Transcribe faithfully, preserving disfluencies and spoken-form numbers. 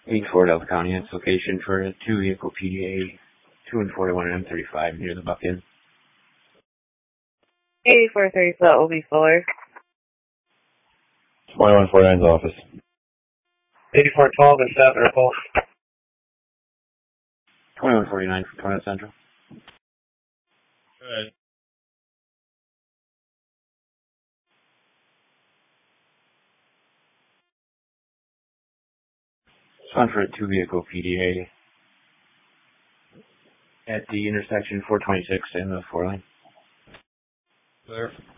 eighty-four Delta County, that's location for a two-vehicle P D A, two and forty-one and M thirty-five near the Buck-In. eighty-four thirty flat will be Fuller. twenty-one forty-nine's office. eighty-four twelve is South Ripple. twenty-one forty-nine from Tornado Central. Good. It's on for a two-vehicle P D A at the intersection four twenty-six and the four lane. Clear.